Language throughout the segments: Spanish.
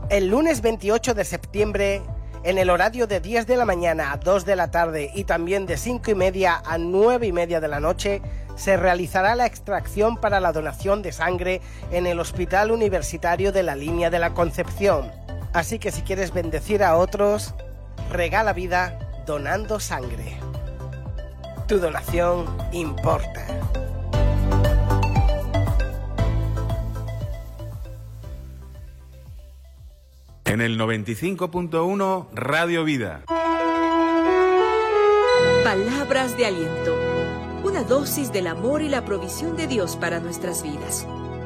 El lunes 28 de septiembre, en el horario de 10 de la mañana a 2 de la tarde y también de 5:30 a 9:30 de la noche, se realizará la extracción para la donación de sangre en el Hospital Universitario de la Línea de la Concepción. Así que si quieres bendecir a otros, regala vida donando sangre. Tu donación importa. En el 95.1 Radio Vida. Palabras de aliento. Una dosis del amor y la provisión de Dios para nuestras vidas.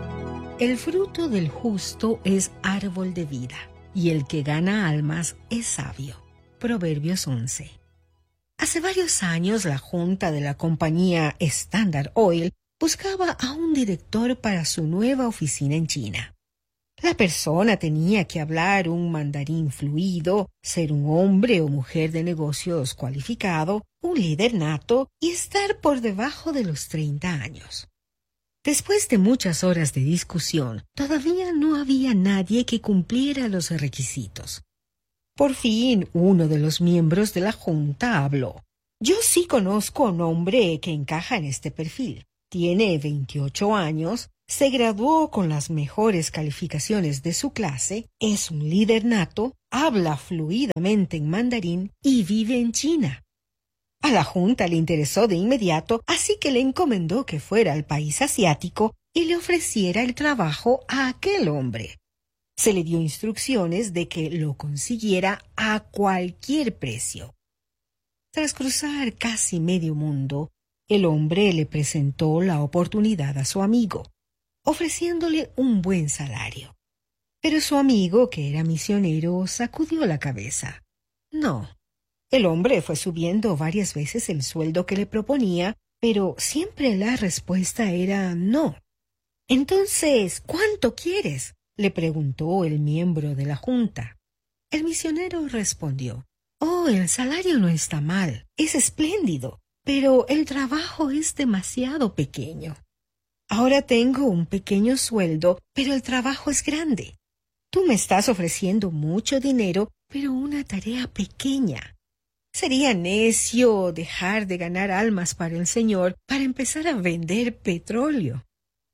El fruto del justo es árbol de vida, y el que gana almas es sabio. Proverbios 11. Hace varios años la junta de la compañía Standard Oil buscaba a un director para su nueva oficina en China. La persona tenía que hablar un mandarín fluido, ser un hombre o mujer de negocios cualificado, un líder nato y estar por debajo de los 30 años. Después de muchas horas de discusión, todavía no había nadie que cumpliera los requisitos. Por fin, uno de los miembros de la junta habló. Yo sí conozco a un hombre que encaja en este perfil. Tiene 28 años, se graduó con las mejores calificaciones de su clase, es un líder nato, habla fluidamente en mandarín y vive en China. A la junta le interesó de inmediato, así que le encomendó que fuera al país asiático y le ofreciera el trabajo a aquel hombre. Se le dio instrucciones de que lo consiguiera a cualquier precio. Tras cruzar casi medio mundo, el hombre le presentó la oportunidad a su amigo, ofreciéndole un buen salario. Pero su amigo, que era misionero, sacudió la cabeza. No. El hombre fue subiendo varias veces el sueldo que le proponía, pero siempre la respuesta era no. Entonces, ¿cuánto quieres?, le preguntó el miembro de la junta. El misionero respondió: Oh, el salario no está mal, es espléndido, pero el trabajo es demasiado pequeño. Ahora tengo un pequeño sueldo, pero el trabajo es grande. Tú me estás ofreciendo mucho dinero, pero una tarea pequeña. Sería necio dejar de ganar almas para el Señor para empezar a vender petróleo.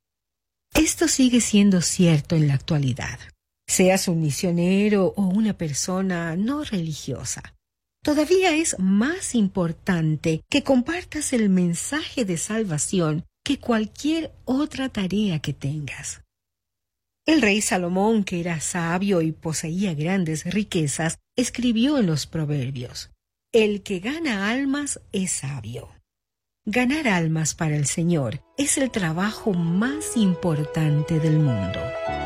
Esto sigue siendo cierto en la actualidad. Seas un misionero o una persona no religiosa. Todavía es más importante que compartas el mensaje de salvación que cualquier otra tarea que tengas. El rey Salomón, que era sabio y poseía grandes riquezas, escribió en los Proverbios: El que gana almas es sabio. Ganar almas para el Señor es el trabajo más importante del mundo.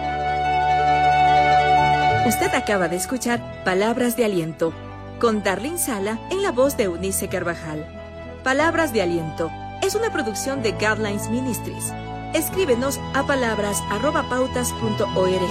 Usted acaba de escuchar Palabras de Aliento, con Darlene Sala en la voz de Eunice Carvajal. Palabras de Aliento es una producción de Guidelines Ministries. Escríbenos a palabras@pautas.org.